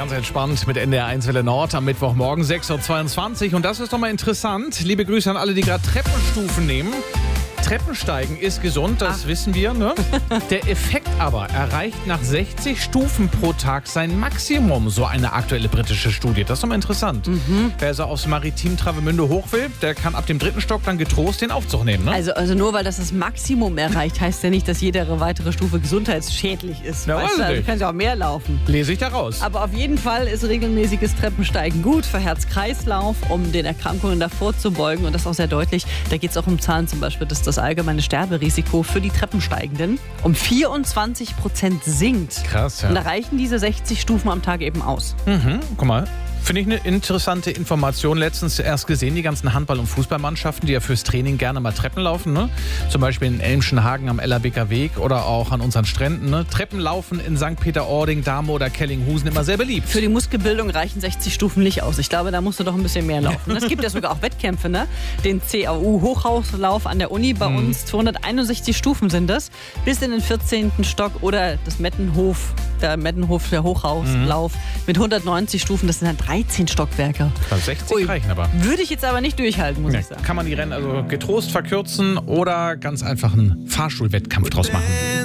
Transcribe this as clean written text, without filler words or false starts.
Ganz entspannt mit NDR1 Welle Nord am Mittwochmorgen 6.22 Uhr. Und das ist doch mal interessant. Liebe Grüße an alle, die gerade Treppenstufen nehmen. Treppensteigen ist gesund, das wissen wir, ne? Der Effekt aber erreicht nach 60 Stufen pro Tag sein Maximum, so eine aktuelle britische Studie. Das ist doch mal interessant. Wer also aufs Maritim Travemünde hoch will, der kann ab dem 3. Stock dann getrost den Aufzug nehmen, ne? Also nur weil das Maximum erreicht, heißt ja nicht, dass jede weitere Stufe gesundheitsschädlich ist. Ja, weißt du? Also kannst ja auch mehr laufen. Lese ich da raus. Aber auf jeden Fall ist regelmäßiges Treppensteigen gut für Herz-Kreislauf, um den Erkrankungen davor zu beugen. Und das ist auch sehr deutlich. Da geht es auch um Zahlen zum Beispiel, dass das allgemeine Sterberisiko für die Treppensteigenden um 24% sinkt. Krass, ja. Und da reichen diese 60 Stufen am Tag eben aus. Guck mal. Finde ich eine interessante Information. Letztens erst gesehen, die ganzen Handball- und Fußballmannschaften, die ja fürs Training gerne mal Treppen laufen. Ne? Zum Beispiel in Elmschenhagen am LABker Weg oder auch an unseren Stränden. Ne? Treppenlaufen in St. Peter-Ording, Dahme oder Kellinghusen immer sehr beliebt. Für die Muskelbildung reichen 60 Stufen nicht aus. Ich glaube, da musst du doch ein bisschen mehr laufen. Es gibt ja sogar auch Wettkämpfe, ne? Den CAU-Hochhauslauf an der Uni bei uns. 261 Stufen sind das. Bis in den 14. Stock oder das Mettenhof, der Hochhauslauf mit 190 Stufen. Das sind dann 13 Stockwerke. 60 reichen aber. Würde ich jetzt aber nicht durchhalten, muss ich sagen. Kann man die Rennen also getrost verkürzen oder ganz einfach einen Fahrstuhlwettkampf draus machen.